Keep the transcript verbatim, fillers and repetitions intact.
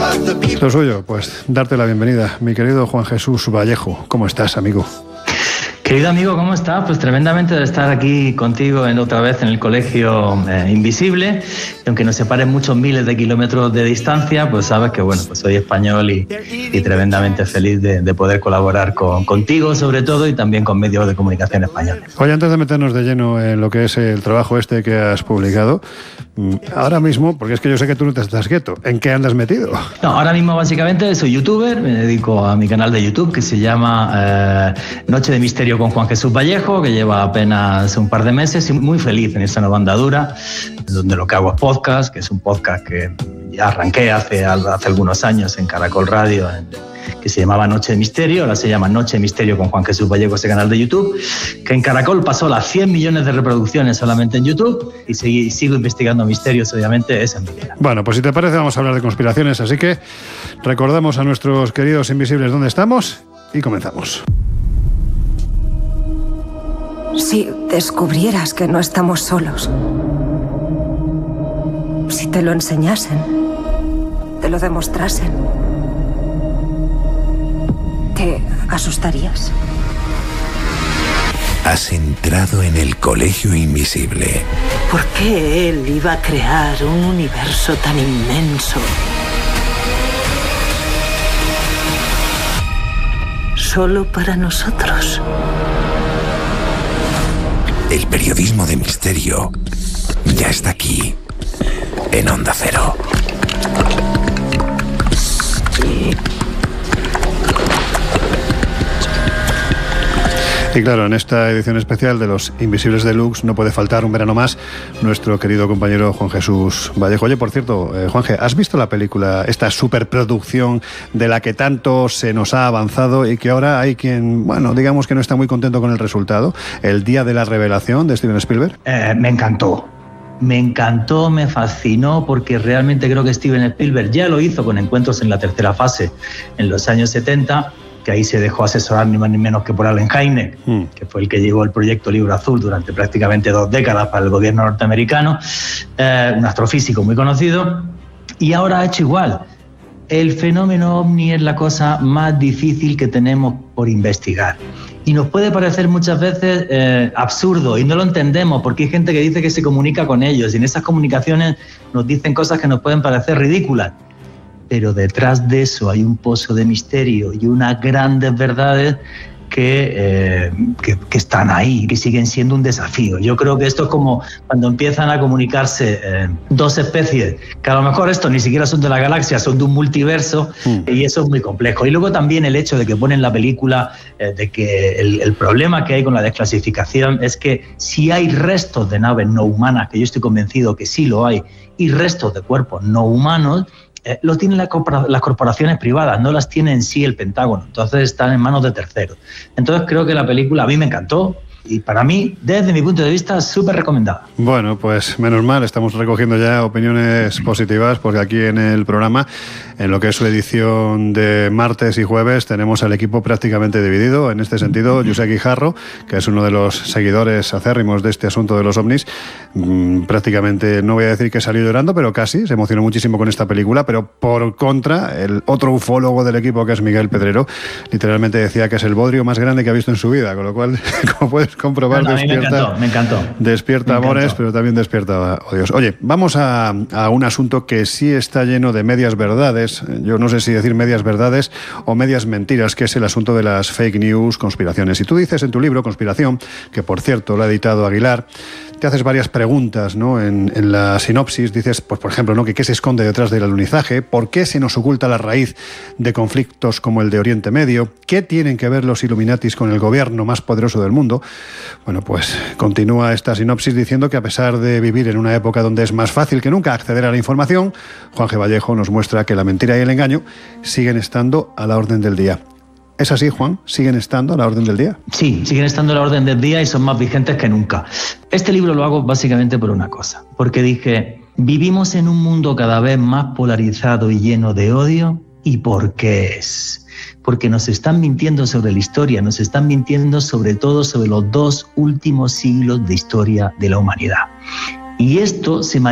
Lo suyo, pues darte la bienvenida, mi querido Juan Jesús Vallejo. ¿Cómo estás, amigo? Querido amigo, ¿cómo estás? Pues tremendamente de estar aquí contigo en, otra vez en el Colegio eh, Invisible. Y aunque nos separen muchos miles de kilómetros de distancia, pues sabes que bueno, pues soy español y, y tremendamente feliz de, de poder colaborar con, contigo, sobre todo, y también con medios de comunicación españoles. Oye, antes de meternos de lleno en lo que es el trabajo este que has publicado, ahora mismo, porque es que yo sé que tú no te estás quieto, ¿en qué andas metido? No, ahora mismo básicamente soy youtuber, me dedico a mi canal de YouTube que se llama eh, Noche de Misterio con Juan Jesús Vallejo, que lleva apenas un par de meses y muy feliz en esta nueva andadura, donde lo que hago es podcast, que es un podcast que ya arranqué hace, hace algunos años en Caracol Radio, en, que se llamaba Noche de Misterio, ahora se llama Noche de Misterio con Juan Jesús Vallejo, ese canal de YouTube, que en Caracol pasó las cien millones de reproducciones solamente en YouTube y seguí, sigo investigando misterios, obviamente, es en mi vida. Bueno, pues si te parece vamos a hablar de conspiraciones, así que recordamos a nuestros queridos invisibles dónde estamos y comenzamos. Si descubrieras que no estamos solos, si te lo enseñasen, te lo demostrasen, ¿te asustarías? Has entrado en el Colegio Invisible. ¿Por qué él iba a crear un universo tan inmenso solo para nosotros? El periodismo de misterio ya está aquí, en Onda Cero. Y claro, en esta edición especial de los Invisibles Deluxe no puede faltar un verano más nuestro querido compañero Juan Jesús Vallejo. Oye, por cierto, eh, Juanje, ¿has visto la película, esta superproducción de la que tanto se nos ha avanzado y que ahora hay quien, bueno, digamos que no está muy contento con el resultado? El Día de la Revelación de Steven Spielberg. Eh, me encantó. Me encantó, me fascinó, porque realmente creo que Steven Spielberg ya lo hizo con Encuentros en la Tercera Fase en los años setenta, que ahí se dejó asesorar ni más ni menos que por Allen Hynek, mm. que fue el que llevó el proyecto Libro Azul durante prácticamente dos décadas para el gobierno norteamericano, eh, un astrofísico muy conocido, y ahora ha hecho igual. El fenómeno ovni es la cosa más difícil que tenemos por investigar. Y nos puede parecer muchas veces eh, absurdo y no lo entendemos porque hay gente que dice que se comunica con ellos y en esas comunicaciones nos dicen cosas que nos pueden parecer ridículas. Pero detrás de eso hay un pozo de misterio y unas grandes verdades que, eh, que, que están ahí, que siguen siendo un desafío. Yo creo que esto es como cuando empiezan a comunicarse eh, dos especies, que a lo mejor estos ni siquiera son de la galaxia, son de un multiverso, mm. y eso es muy complejo. Y luego también el hecho de que ponen la película, eh, de que el, el problema que hay con la desclasificación es que si hay restos de naves no humanas, que yo estoy convencido que sí lo hay, y restos de cuerpos no humanos, Eh, lo tienen la corpora- las corporaciones privadas, no las tiene en sí el Pentágono, entonces están en manos de terceros. Entonces creo que la película a mí me encantó y para mí, desde mi punto de vista, súper recomendada. Bueno, pues menos mal, estamos recogiendo ya opiniones positivas porque aquí en el programa, en lo que es su edición de martes y jueves, tenemos al equipo prácticamente dividido. En este sentido, Josep Guijarro, que es uno de los seguidores acérrimos de este asunto de los ovnis, mmm, prácticamente, no voy a decir que salió llorando, pero casi, se emocionó muchísimo con esta película, pero por contra, el otro ufólogo del equipo, que es Miguel Pedrero, literalmente decía que es el bodrio más grande que ha visto en su vida, con lo cual, como puedes comprobar, bueno, despierta, me encantó, me encantó. despierta me amores, encantó. pero también despierta odios. Oye, vamos a, a un asunto que sí está lleno de medias verdades, yo no sé si decir medias verdades o medias mentiras, que es el asunto de las fake news, conspiraciones. Y tú dices en tu libro, Conspiración, que por cierto lo ha editado Aguilar, te haces varias preguntas, ¿no? En, en la sinopsis dices, pues por ejemplo, ¿no? que qué se esconde detrás del alunizaje, por qué se nos oculta la raíz de conflictos como el de Oriente Medio, qué tienen que ver los Illuminatis con el gobierno más poderoso del mundo. Bueno, pues continúa esta sinopsis diciendo que a pesar de vivir en una época donde es más fácil que nunca acceder a la información, Juan G. Vallejo nos muestra que la mentira y el engaño siguen estando a la orden del día. ¿Es así, Juan? ¿Siguen estando a la orden del día? Sí, siguen estando a la orden del día y son más vigentes que nunca. Este libro lo hago básicamente por una cosa, porque dije, vivimos en un mundo cada vez más polarizado y lleno de odio, ¿y por qué es? Porque nos están mintiendo sobre la historia, nos están mintiendo sobre todo sobre los dos últimos siglos de historia de la humanidad. Y esto se